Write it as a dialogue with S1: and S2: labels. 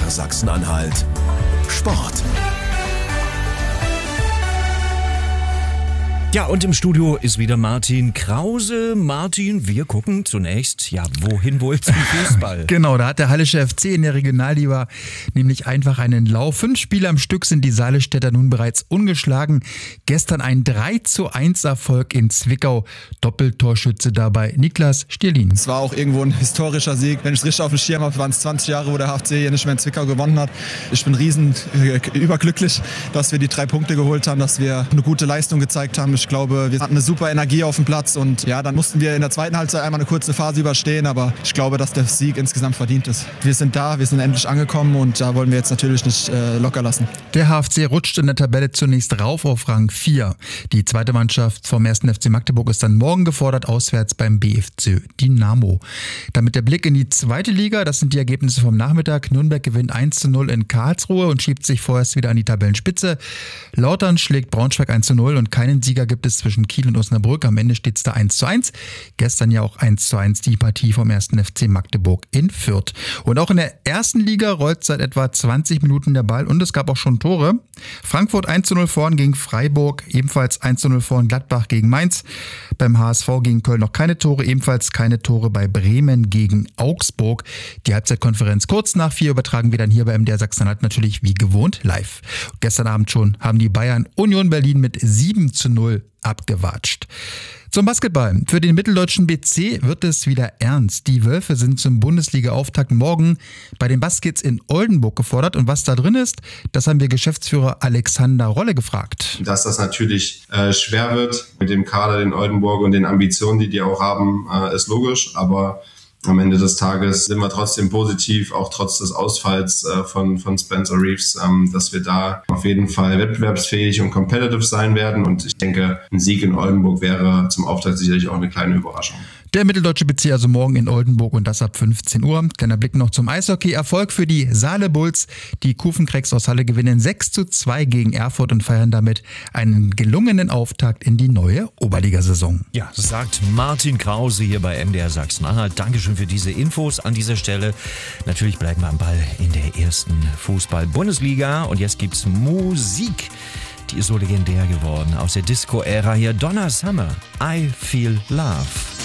S1: MDR Sachsen-Anhalt Sport.
S2: Ja, und im Studio ist wieder Martin Krause. Martin, wir gucken zunächst, wohin wohl zum Fußball?
S3: Genau, da hat der Hallische FC in der Regionalliga nämlich einfach einen Lauf. 5 Spiele am Stück sind die Saalestädter nun bereits ungeschlagen. Gestern ein 3:1 Erfolg in Zwickau. Doppeltorschütze dabei Niklas Stierlin.
S4: Es war auch irgendwo ein historischer Sieg. Wenn ich es richtig auf dem Schirm habe, waren es 20 Jahre, wo der HFC hier nicht mehr in Zwickau gewonnen hat. Ich bin überglücklich, dass wir die 3 Punkte geholt haben, dass wir eine gute Leistung gezeigt haben. Ich glaube, wir hatten eine super Energie auf dem Platz und dann mussten wir in der zweiten Halbzeit einmal eine kurze Phase überstehen, aber ich glaube, dass der Sieg insgesamt verdient ist. Wir sind da, wir sind endlich angekommen und da wollen wir jetzt natürlich nicht locker lassen.
S3: Der HFC rutscht in der Tabelle zunächst rauf auf Rang 4. Die zweite Mannschaft vom 1. FC Magdeburg ist dann morgen gefordert, auswärts beim BFC Dynamo. Damit der Blick in die zweite Liga, das sind die Ergebnisse vom Nachmittag. Nürnberg gewinnt 1:0 in Karlsruhe und schiebt sich vorerst wieder an die Tabellenspitze. Lautern schlägt Braunschweig 1:0 und keinen Sieger gibt es zwischen Kiel und Osnabrück. Am Ende steht es da 1:1. Gestern ja auch 1:1 die Partie vom 1. FC Magdeburg in Fürth. Und auch in der ersten Liga rollt seit etwa 20 Minuten der Ball und es gab auch schon Tore. Frankfurt 1:0 vorn gegen Freiburg, ebenfalls 1:0 vorn Gladbach gegen Mainz. Beim HSV gegen Köln noch keine Tore, ebenfalls keine Tore bei Bremen gegen Augsburg. Die Halbzeitkonferenz kurz nach 4 übertragen wir dann hier bei MDR Sachsen-Anhalt natürlich wie gewohnt live. Gestern Abend schon haben die Bayern Union Berlin mit 7:0 abgewatscht. Zum Basketball. Für den mitteldeutschen BC wird es wieder ernst. Die Wölfe sind zum Bundesliga-Auftakt morgen bei den Baskets in Oldenburg gefordert. Und was da drin ist, das haben wir Geschäftsführer Alexander Rolle gefragt.
S5: Dass das natürlich schwer wird mit dem Kader, den Oldenburg und den Ambitionen, die auch haben, ist logisch. Aber am Ende des Tages sind wir trotzdem positiv, auch trotz des Ausfalls von Spencer Reeves, dass wir da auf jeden Fall wettbewerbsfähig und competitive sein werden. Und ich denke, ein Sieg in Oldenburg wäre zum Auftakt sicherlich auch eine kleine Überraschung.
S3: Der mitteldeutsche BC also morgen in Oldenburg und das ab 15 Uhr. Kleiner Blick noch zum Eishockey. Erfolg für die Saale Bulls. Die Kufencracks aus Halle gewinnen 6:2 gegen Erfurt und feiern damit einen gelungenen Auftakt in die neue Oberligasaison.
S2: Ja, sagt Martin Krause hier bei MDR Sachsen-Anhalt. Dankeschön für diese Infos an dieser Stelle. Natürlich bleiben wir am Ball in der ersten Fußball-Bundesliga. Und jetzt gibt's Musik. Die ist so legendär geworden aus der Disco-Ära hier. Donna Summer, I Feel Love.